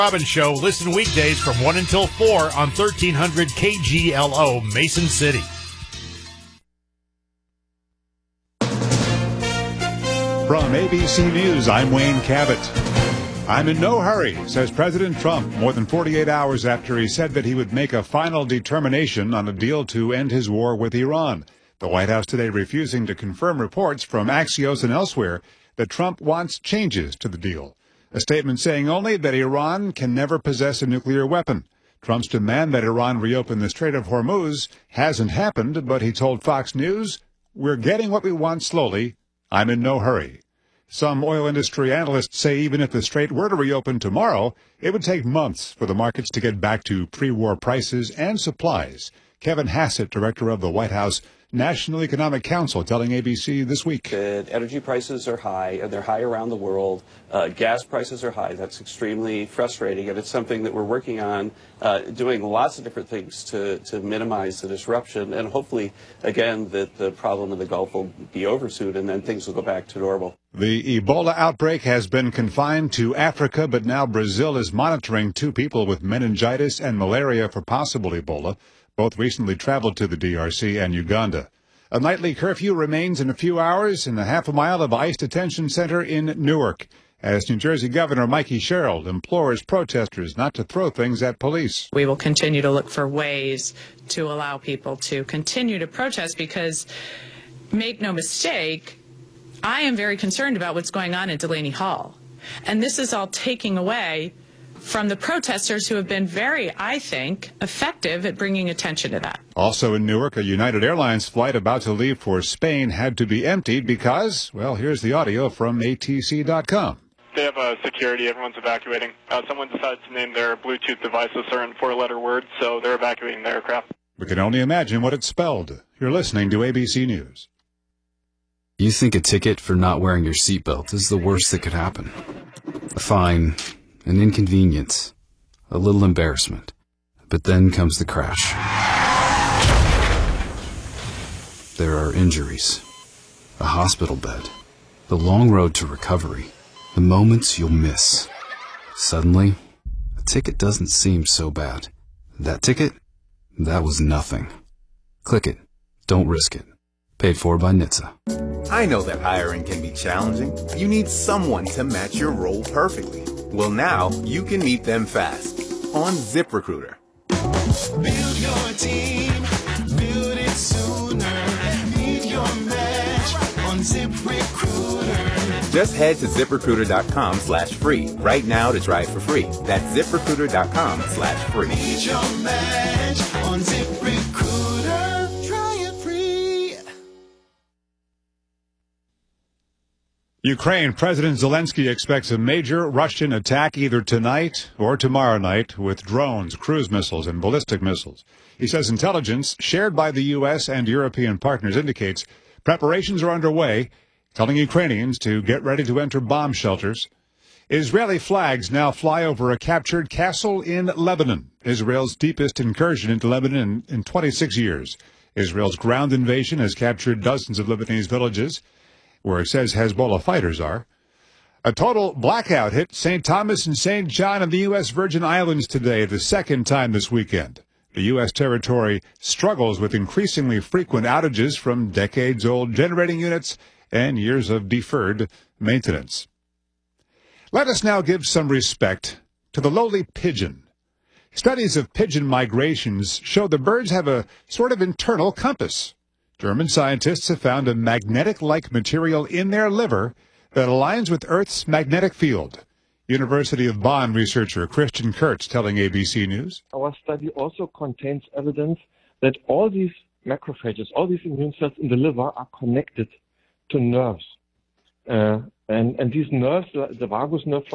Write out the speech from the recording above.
Robbins Show. Listen weekdays from 1 until 4 on 1300 KGLO, Mason City. From ABC News, I'm Wayne Cabot. I'm in no hurry, says President Trump, more than 48 hours after he said that he would make a final determination on a deal to end his war with Iran. The White House today refusing to confirm reports from Axios and elsewhere that Trump wants changes to the deal. A statement saying only that Iran can never possess a nuclear weapon. Trump's demand that Iran reopen the Strait of Hormuz hasn't happened, but he told Fox News, "We're getting what we want slowly. I'm in no hurry." Some oil industry analysts say even if the strait were to reopen tomorrow, it would take months for the markets to get back to pre-war prices and supplies. Kevin Hassett, director of the White House National Economic Council, telling ABC this week. Energy prices are high, and they're high around the world. Gas prices are high. That's extremely frustrating, and it's something that we're working on, doing lots of different things to minimize the disruption, and hopefully, again, that the problem in the Gulf will be over soon, and then things will go back to normal. The Ebola outbreak has been confined to Africa, but now Brazil is monitoring 2 people with meningitis and malaria for possible Ebola. Both recently traveled to the DRC and Uganda. A nightly curfew remains in a few hours in the half a mile of ICE detention center in Newark, as New Jersey Governor Mikey Sherrill implores protesters not to throw things at police. We will continue to look for ways to allow people to continue to protest because, make no mistake, I am very concerned about what's going on at Delaney Hall. And this is all taking away from the protesters who have been very, I think, effective at bringing attention to that. Also in Newark, a United Airlines flight about to leave for Spain had to be emptied because, well, here's the audio from ATC.com. They have security. Everyone's evacuating. Someone decided to name their Bluetooth device a certain 4-letter word, so they're evacuating the aircraft. We can only imagine what it spelled. You're listening to ABC News. You think a ticket for not wearing your seatbelt is the worst that could happen. A fine, an inconvenience, a little embarrassment. But then comes the crash. There are injuries, a hospital bed, the long road to recovery, the moments you'll miss. Suddenly, a ticket doesn't seem so bad. That ticket? That was nothing. Click it. Don't risk it. Paid for by NHTSA. I know that hiring can be challenging. You need someone to match your role perfectly. Well, now you can meet them fast on ZipRecruiter. Build your team, build it sooner. Meet your match on ZipRecruiter. Just head to ZipRecruiter.com/free right now to try it for free. That's ZipRecruiter.com/free. Meet your match on ZipRecruiter. Try it free. Ukraine President Zelensky expects a major Russian attack either tonight or tomorrow night with drones, cruise missiles, and ballistic missiles. He says intelligence shared by the U.S. and European partners indicates preparations are underway, telling Ukrainians to get ready to enter bomb shelters. Israeli flags now fly over a captured castle in Lebanon, Israel's deepest incursion into Lebanon in 26 years. Israel's ground invasion has captured dozens of Lebanese villages, where it says Hezbollah fighters are. A total blackout hit St. Thomas and St. John and the U.S. Virgin Islands today, the second time this weekend. The U.S. territory struggles with increasingly frequent outages from decades-old generating units and years of deferred maintenance. Let us now give some respect to the lowly pigeon. Studies of pigeon migrations show the birds have a sort of internal compass. German scientists have found a magnetic-like material in their liver that aligns with Earth's magnetic field. University of Bonn researcher Christian Kurtz telling ABC News. Our study also contains evidence that all these macrophages, all these immune cells in the liver are connected to nerves. And these nerves, the vagus nerve,